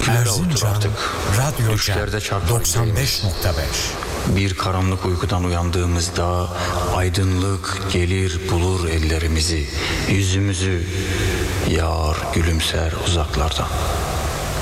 Göklere otur Erzincan artık. Radyo Düşlerde çarpar 95.5. Bir karanlık uykudan uyandığımızda aydınlık gelir bulur ellerimizi, yüzümüzü, yar gülümser uzaklardan.